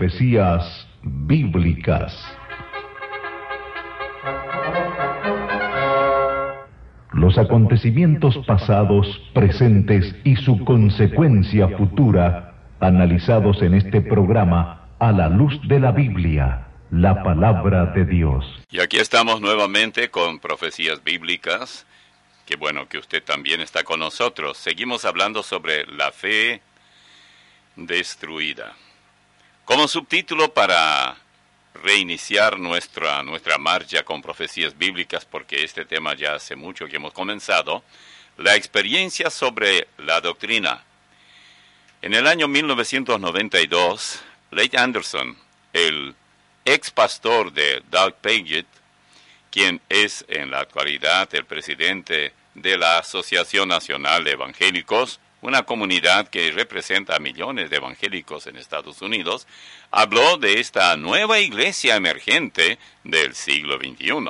Profecías Bíblicas. Los acontecimientos pasados, presentes y su consecuencia futura, analizados en este programa a la luz de la Biblia, la palabra de Dios. Y aquí estamos nuevamente con Profecías Bíblicas. Qué bueno que usted también está con nosotros. Seguimos hablando sobre la fe destruida. Como subtítulo para reiniciar nuestra marcha con Profecías Bíblicas, porque este tema ya hace mucho que hemos comenzado, la experiencia sobre la doctrina. En el año 1992, Leigh Anderson, el ex pastor de Doug Pagitt, quien es en la actualidad el presidente de la Asociación Nacional de Evangélicos, una comunidad que representa a millones de evangélicos en Estados Unidos, habló de esta nueva iglesia emergente del siglo XXI.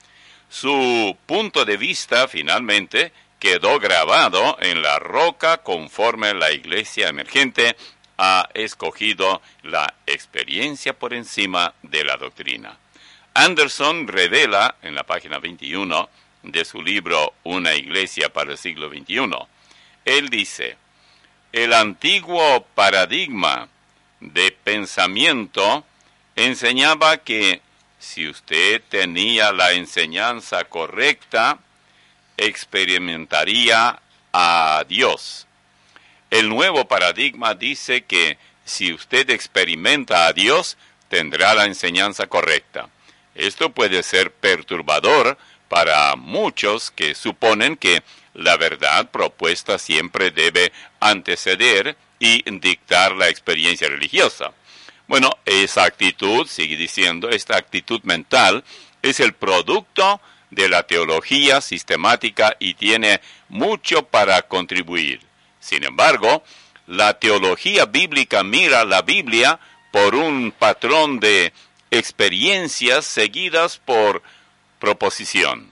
Su punto de vista finalmente quedó grabado en la roca conforme la iglesia emergente ha escogido la experiencia por encima de la doctrina. Anderson revela en la página 21 de su libro Una iglesia para el siglo XXI. Él dice: el antiguo paradigma de pensamiento enseñaba que si usted tenía la enseñanza correcta, experimentaría a Dios. El nuevo paradigma dice que si usted experimenta a Dios, tendrá la enseñanza correcta. Esto puede ser perturbador para muchos que suponen que la verdad propuesta siempre debe anteceder y dictar la experiencia religiosa. Bueno, esa actitud, sigue diciendo, esta actitud mental es el producto de la teología sistemática y tiene mucho para contribuir. Sin embargo, la teología bíblica mira la Biblia por un patrón de experiencias seguidas por proposición.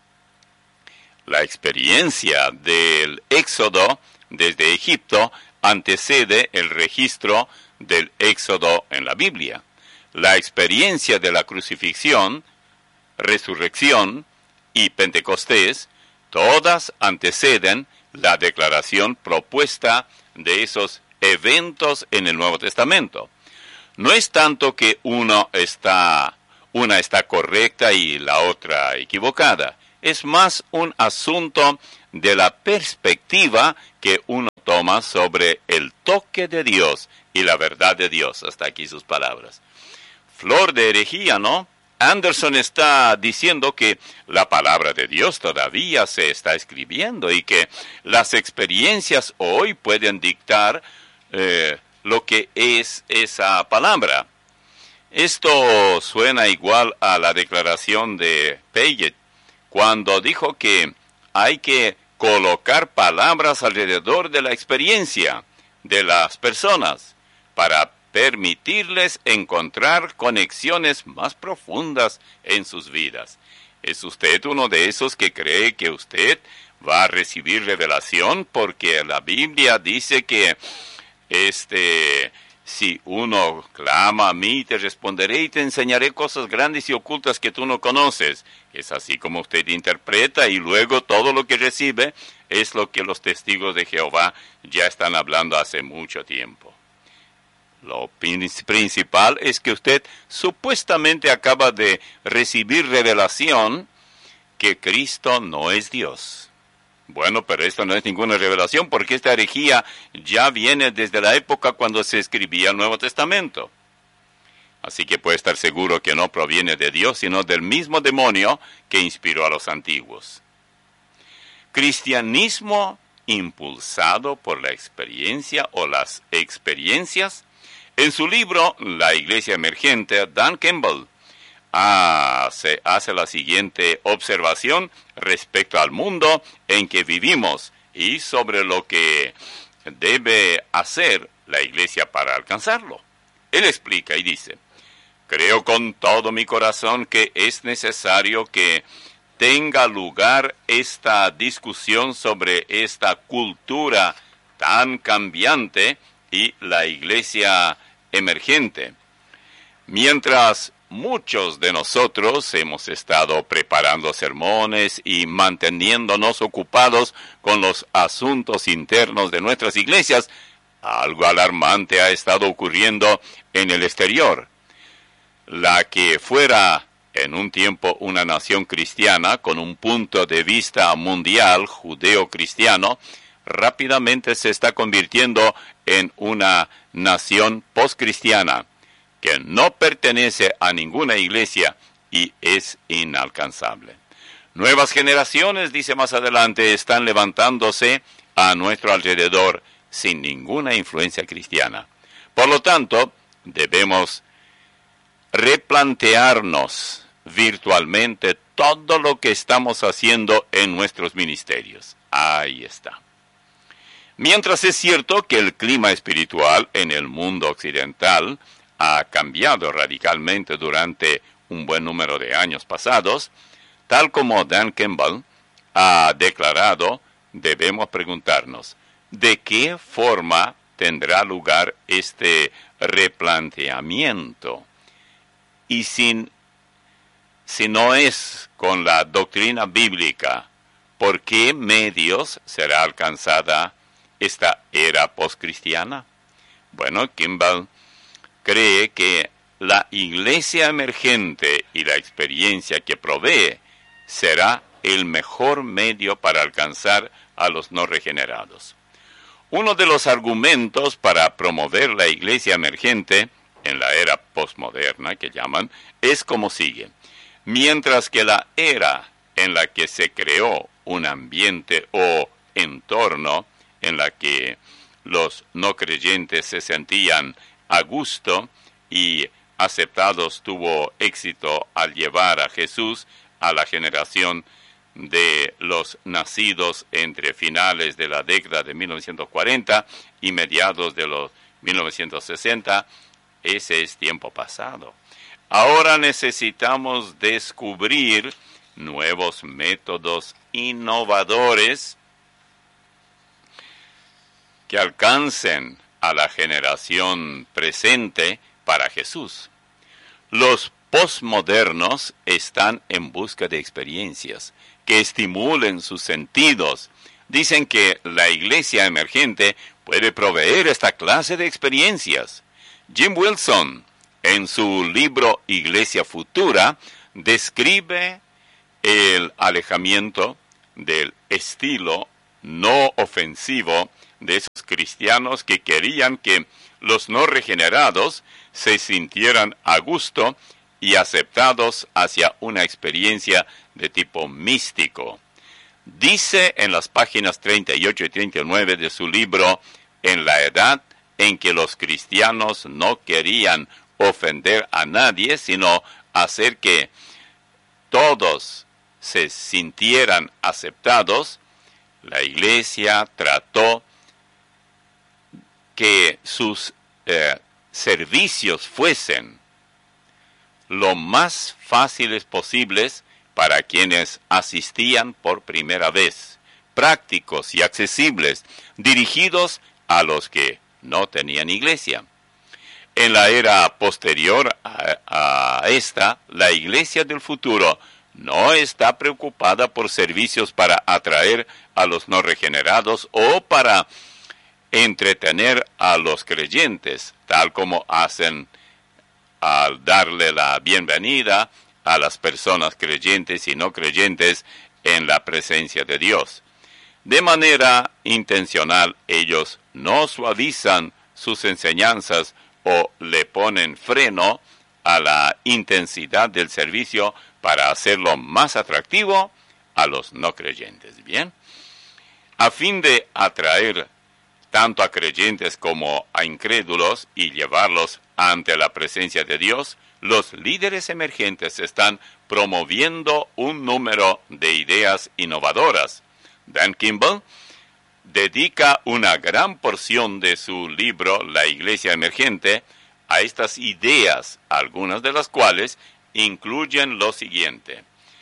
La experiencia del éxodo desde Egipto antecede el registro del éxodo en la Biblia. La experiencia de la crucifixión, resurrección y Pentecostés, todas anteceden la declaración propuesta de esos eventos en el Nuevo Testamento. No es tanto que una está correcta y la otra equivocada. Es más un asunto de la perspectiva que uno toma sobre el toque de Dios y la verdad de Dios. Hasta aquí sus palabras. Flor de herejía, ¿no? Anderson está diciendo que la palabra de Dios todavía se está escribiendo y que las experiencias hoy pueden dictar lo que es esa palabra. Esto suena igual a la declaración de Pagitt cuando dijo que hay que colocar palabras alrededor de la experiencia de las personas para permitirles encontrar conexiones más profundas en sus vidas. ¿Es usted uno de esos que cree que usted va a recibir revelación? Porque la Biblia dice que si uno clama a mí, te responderé y te enseñaré cosas grandes y ocultas que tú no conoces. Es así como usted interpreta y luego todo lo que recibe es lo que los testigos de Jehová ya están hablando hace mucho tiempo. Lo principal es que usted supuestamente acaba de recibir revelación que Cristo no es Dios. Bueno, pero esto no es ninguna revelación porque esta herejía ya viene desde la época cuando se escribía el Nuevo Testamento. Así que puede estar seguro que no proviene de Dios, sino del mismo demonio que inspiró a los antiguos. Cristianismo impulsado por la experiencia o las experiencias. En su libro, La Iglesia Emergente, Dan Campbell hace la siguiente observación respecto al mundo en que vivimos y sobre lo que debe hacer la iglesia para alcanzarlo. Él explica y dice: creo con todo mi corazón que es necesario que tenga lugar esta discusión sobre esta cultura tan cambiante y la iglesia emergente. Mientras muchos de nosotros hemos estado preparando sermones y manteniéndonos ocupados con los asuntos internos de nuestras iglesias, algo alarmante ha estado ocurriendo en el exterior. La que fuera en un tiempo una nación cristiana con un punto de vista mundial judeo-cristiano, rápidamente se está convirtiendo en una nación postcristiana que no pertenece a ninguna iglesia y es inalcanzable. Nuevas generaciones, dice más adelante, están levantándose a nuestro alrededor sin ninguna influencia cristiana. Por lo tanto, debemos replantearnos virtualmente todo lo que estamos haciendo en nuestros ministerios. Ahí está. Mientras es cierto que el clima espiritual en el mundo occidental ha cambiado radicalmente durante un buen número de años pasados, tal como Dan Kimball ha declarado, debemos preguntarnos, ¿de qué forma tendrá lugar este replanteamiento? Y si no es con la doctrina bíblica, ¿por qué medios será alcanzada esta era postcristiana? Bueno, Kimball cree que la iglesia emergente y la experiencia que provee será el mejor medio para alcanzar a los no regenerados. Uno de los argumentos para promover la iglesia emergente en la era postmoderna, que llaman, es como sigue. Mientras que la era en la que se creó un ambiente o entorno en la que los no creyentes se sentían a gusto y aceptados, tuvo éxito al llevar a Jesús a la generación de los nacidos entre finales de la década de 1940 y mediados de los 1960, ese es tiempo pasado. Ahora necesitamos descubrir nuevos métodos innovadores que alcancen a la generación presente para Jesús. Los postmodernos están en busca de experiencias que estimulen sus sentidos. Dicen que la iglesia emergente puede proveer esta clase de experiencias. Jim Wilson, en su libro Iglesia Futura, describe el alejamiento del estilo no ofensivo de esos cristianos que querían que los no regenerados se sintieran a gusto y aceptados hacia una experiencia de tipo místico. Dice en las páginas 38 y 39 de su libro, en la edad en que los cristianos no querían ofender a nadie, sino hacer que todos se sintieran aceptados, la iglesia trató que sus servicios fuesen lo más fáciles posibles para quienes asistían por primera vez, prácticos y accesibles, dirigidos a los que no tenían iglesia. En la era posterior a esta, la iglesia del futuro no está preocupada por servicios para atraer a los no regenerados o para entretener a los creyentes, tal como hacen al darle la bienvenida a las personas creyentes y no creyentes en la presencia de Dios. De manera intencional, ellos no suavizan sus enseñanzas o le ponen freno a la intensidad del servicio para hacerlo más atractivo a los no creyentes. Bien, a fin de atraer tanto a creyentes como a incrédulos y llevarlos ante la presencia de Dios, los líderes emergentes están promoviendo un número de ideas innovadoras. Dan Kimball dedica una gran porción de su libro La Iglesia Emergente a estas ideas, algunas de las cuales incluyen lo siguiente: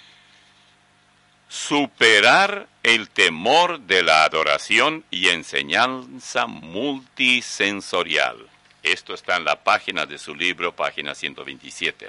superar el temor de la adoración y enseñanza multisensorial. Esto está en la página de su libro, página 127.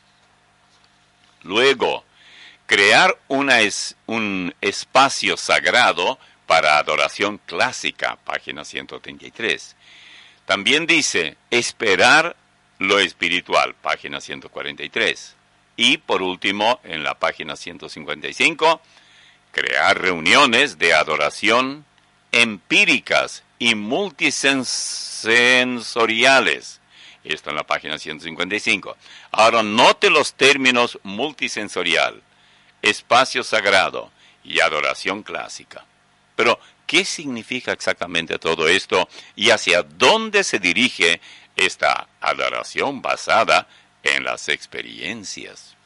Luego, crear un espacio sagrado para adoración clásica, página 133. También dice, esperar lo espiritual, página 143. Y por último, en la página 155, crear reuniones de adoración empíricas y multisensoriales. Esto en la página 155. Ahora, note los términos multisensorial, espacio sagrado y adoración clásica. Pero, ¿qué significa exactamente todo esto y hacia dónde se dirige esta adoración basada en las experiencias?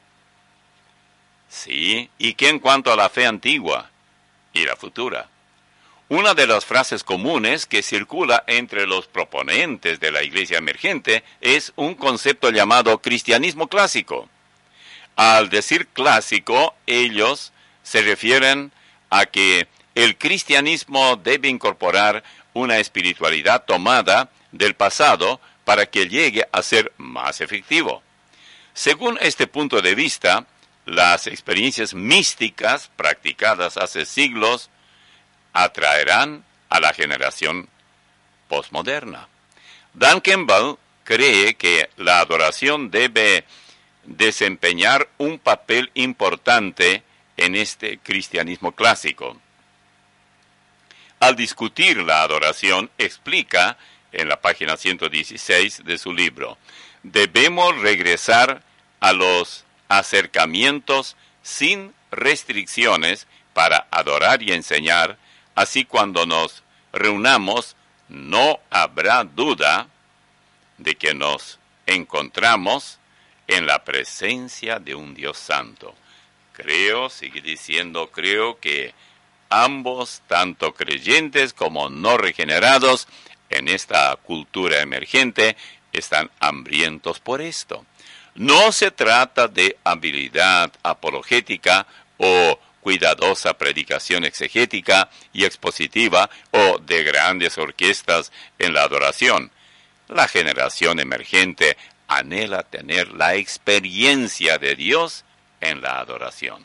Sí, y que en cuanto a la fe antigua y la futura. Una de las frases comunes que circula entre los proponentes de la iglesia emergente es un concepto llamado cristianismo clásico. Al decir clásico, ellos se refieren a que el cristianismo debe incorporar una espiritualidad tomada del pasado para que llegue a ser más efectivo. Según este punto de vista, las experiencias místicas practicadas hace siglos atraerán a la generación postmoderna. Dan Campbell cree que la adoración debe desempeñar un papel importante en este cristianismo clásico. Al discutir la adoración, explica en la página 116 de su libro, debemos regresar a los acercamientos sin restricciones para adorar y enseñar. Así cuando nos reunamos, no habrá duda de que nos encontramos en la presencia de un Dios santo. Sigue diciendo, creo que ambos, tanto creyentes como no regenerados, en esta cultura emergente, están hambrientos por esto. No se trata de habilidad apologética o cuidadosa predicación exegética y expositiva o de grandes orquestas en la adoración. La generación emergente anhela tener la experiencia de Dios en la adoración.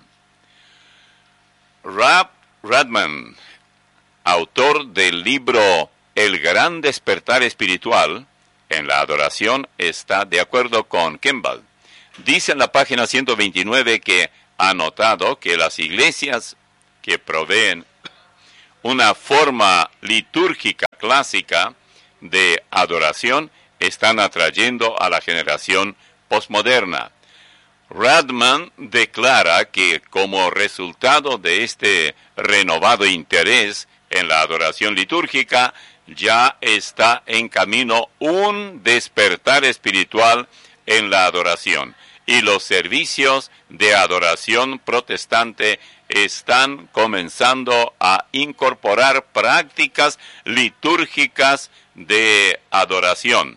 Rab Radman, autor del libro El Gran Despertar Espiritual en la Adoración, está de acuerdo con Campbell. Dice en la página 129 que ha notado que las iglesias que proveen una forma litúrgica clásica de adoración están atrayendo a la generación postmoderna. Radman declara que como resultado de este renovado interés en la adoración litúrgica, ya está en camino un despertar espiritual en la adoración. Y los servicios de adoración protestante están comenzando a incorporar prácticas litúrgicas de adoración.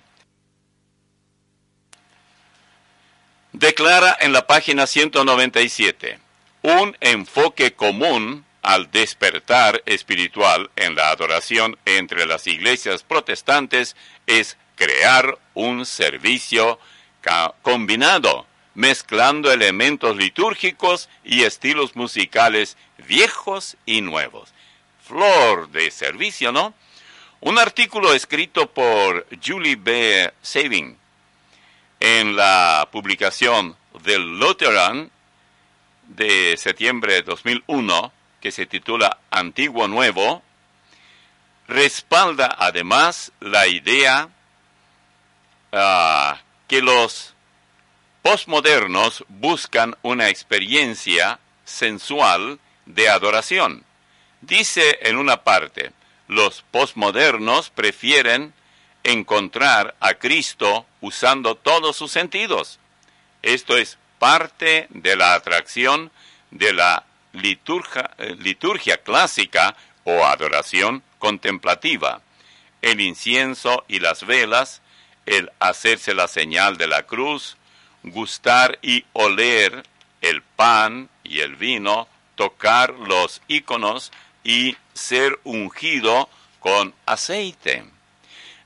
Declara en la página 197, un enfoque común al despertar espiritual en la adoración entre las iglesias protestantes es crear un servicio combinado, mezclando elementos litúrgicos y estilos musicales viejos y nuevos. Flor de servicio, ¿no? Un artículo escrito por Julie B. Saving en la publicación del Lutheran de septiembre de 2001, que se titula Antiguo Nuevo, respalda además la idea que los postmodernos buscan una experiencia sensual de adoración. Dice en una parte, los postmodernos prefieren encontrar a Cristo usando todos sus sentidos. Esto es parte de la atracción de la liturgia clásica o adoración contemplativa. El incienso y las velas, el hacerse la señal de la cruz, gustar y oler el pan y el vino, tocar los íconos y ser ungido con aceite.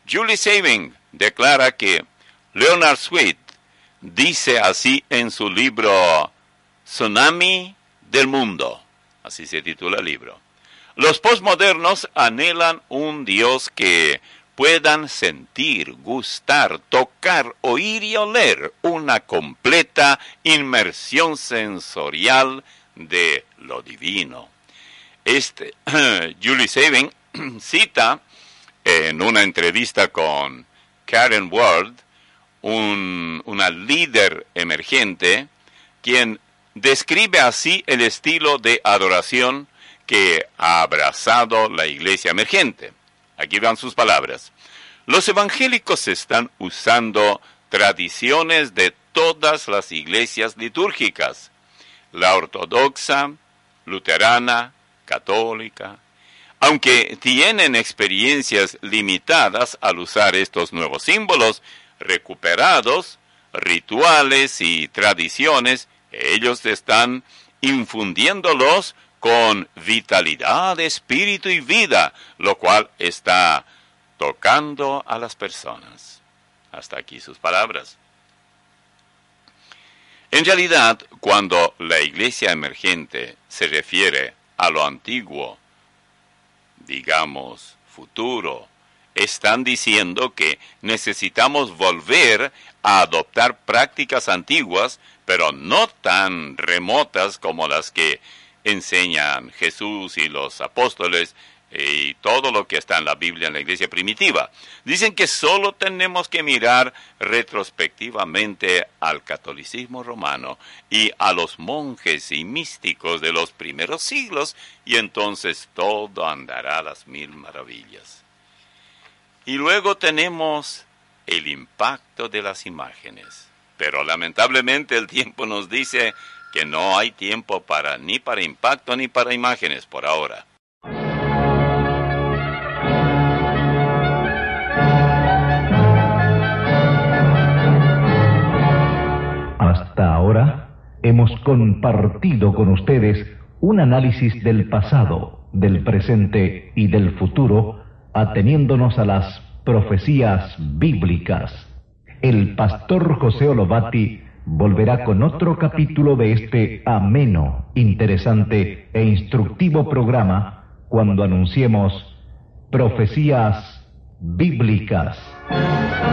Julie Sabin declara que Leonard Sweet dice así en su libro Tsunami del Mundo, así se titula el libro: los postmodernos anhelan un Dios que puedan sentir, gustar, tocar, oír y oler, una completa inmersión sensorial de lo divino. Julie Sabin cita en una entrevista con Karen Ward, una líder emergente, quien describe así el estilo de adoración que ha abrazado la iglesia emergente. Aquí van sus palabras: los evangélicos están usando tradiciones de todas las iglesias litúrgicas, la ortodoxa, luterana, católica, aunque tienen experiencias limitadas al usar estos nuevos símbolos recuperados, rituales y tradiciones. Ellos están infundiéndolos con vitalidad, espíritu y vida, lo cual está tocando a las personas. Hasta aquí sus palabras. En realidad, cuando la iglesia emergente se refiere a lo antiguo, digamos futuro, están diciendo que necesitamos volver a adoptar prácticas antiguas, pero no tan remotas como las que enseñan Jesús y los apóstoles y todo lo que está en la Biblia en la iglesia primitiva. Dicen que solo tenemos que mirar retrospectivamente al catolicismo romano y a los monjes y místicos de los primeros siglos, y entonces todo andará a las mil maravillas. Y luego tenemos el impacto de las imágenes. Pero lamentablemente el tiempo nos dice que no hay tiempo ni para impacto ni para imágenes por ahora. Hasta ahora hemos compartido con ustedes un análisis del pasado, del presente y del futuro, ateniéndonos a las profecías bíblicas. El pastor José Olovati volverá con otro capítulo de este ameno, interesante e instructivo programa cuando anunciemos profecías bíblicas.